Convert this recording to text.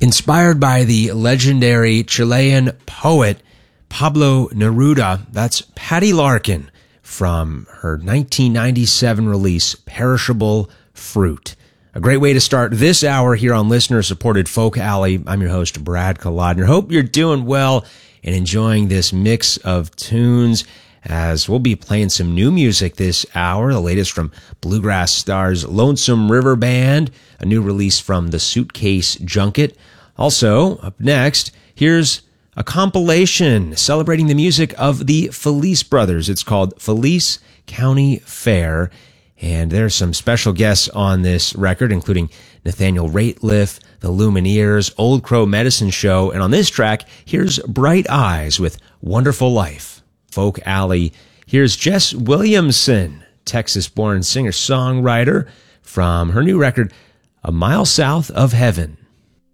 Inspired by the legendary Chilean poet Pablo Neruda, that's Patty Larkin from her 1997 release, Perishable Fruit. A great way to start this hour here on listener-supported Folk Alley. I'm your host, Brad Kolodner. Hope you're doing well and enjoying this mix of tunes, as we'll be playing some new music this hour, the latest from Bluegrass Stars Lonesome River Band, a new release from the Suitcase Junket. Also, up next, here's a compilation celebrating the music of the Felice Brothers. It's called Felice County Fair, and there's some special guests on this record, including Nathaniel Rateliff, the Lumineers, Old Crow Medicine Show, and on this track, here's Bright Eyes with Wonderful Life. Folk Alley, here's Jess Williamson, Texas-born singer-songwriter, from her new record, A Mile South of Heaven.